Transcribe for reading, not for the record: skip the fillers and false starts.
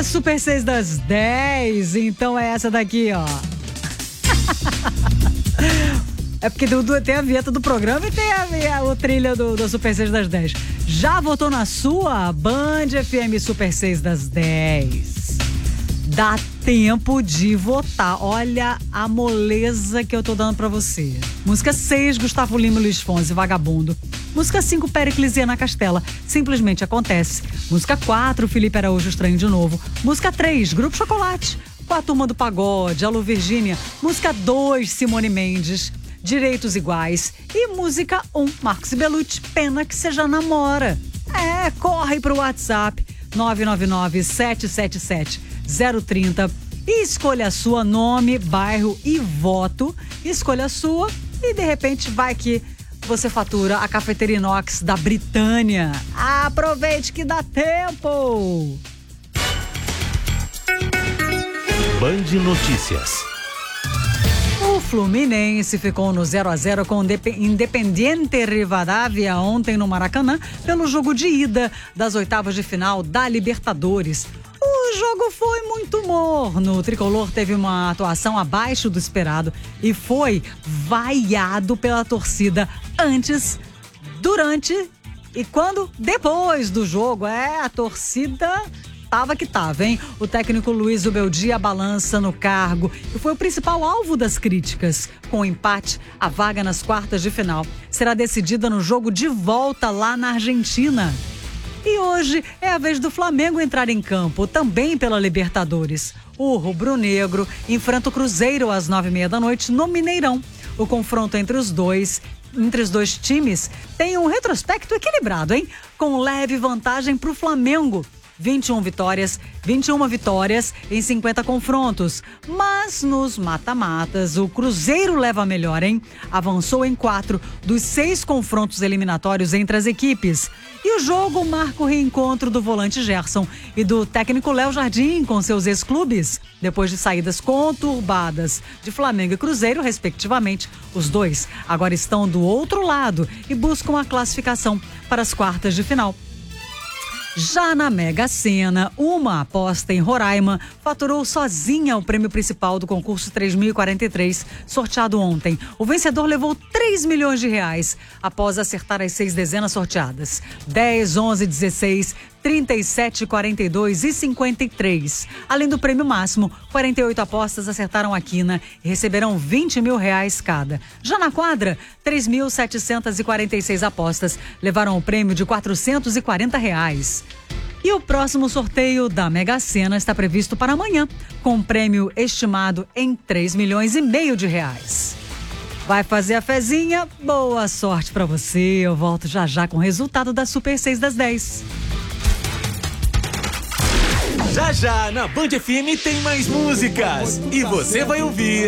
Super 6 das 10, então é essa daqui, ó. É porque tem a vinheta do programa e tem o trilha do Super 6 das 10. Já votou na sua? Band FM Super 6 das 10. Dá tempo de votar. Olha a moleza que eu tô dando pra você. Música 6, Gustavo Lima e Luiz Fonsi, Vagabundo. Música 5, Péricles e Ana Castela, Simplesmente Acontece. Música 4, Felipe Araújo, Estranho de Novo. Música 3, Grupo Chocolate, Com a Turma do Pagode, Alô Virgínia. Música 2, Simone Mendes, Direitos Iguais. E música 1, Marcos e Belucci, Pena que Você Já Namora. Corre pro WhatsApp 999-777-030 e escolha a sua, nome, bairro e voto. Escolha a sua e de repente vai que você fatura a cafeteira inox da Britânia. Aproveite que dá tempo! Band Notícias. O Fluminense ficou no 0-0 com o Independiente Rivadavia ontem no Maracanã pelo jogo de ida das oitavas de final da Libertadores. O jogo foi muito morno. O tricolor teve uma atuação abaixo do esperado e foi vaiado pela torcida antes, durante e depois do jogo. A torcida tava que tava, hein? O técnico Luiz Ubeldia balança no cargo e foi o principal alvo das críticas. Com o empate, a vaga nas quartas de final será decidida no jogo de volta lá na Argentina. E hoje é a vez do Flamengo entrar em campo, também pela Libertadores. O rubro-negro enfrenta o Cruzeiro às 9h30 da noite no Mineirão. O confronto entre os dois times tem um retrospecto equilibrado, hein? Com leve vantagem para o Flamengo. 21 vitórias em 50 confrontos. Mas nos mata-matas, o Cruzeiro leva a melhor, hein? Avançou em 4 dos 6 confrontos eliminatórios entre as equipes. E o jogo marca o reencontro do volante Gerson e do técnico Léo Jardim com seus ex-clubes. Depois de saídas conturbadas de Flamengo e Cruzeiro, respectivamente, os dois agora estão do outro lado e buscam a classificação para as quartas de final. Já na Mega Sena, uma aposta em Roraima faturou sozinha o prêmio principal do concurso 3043, sorteado ontem. O vencedor levou 3 milhões de reais após acertar as 6 dezenas sorteadas: 10, 11, 16, 37, 42 e 53. Além do prêmio máximo, 48 apostas acertaram a quina e receberão 20 mil reais cada. Já na quadra, 3.746 apostas levaram o prêmio de 440 reais. E o próximo sorteio da Mega Sena está previsto para amanhã, com um prêmio estimado em 3 milhões e meio de reais. Vai fazer a fezinha? Boa sorte para você. Eu volto já com o resultado da Super 6 das 10. Já na Band FM tem mais músicas e você vai ouvir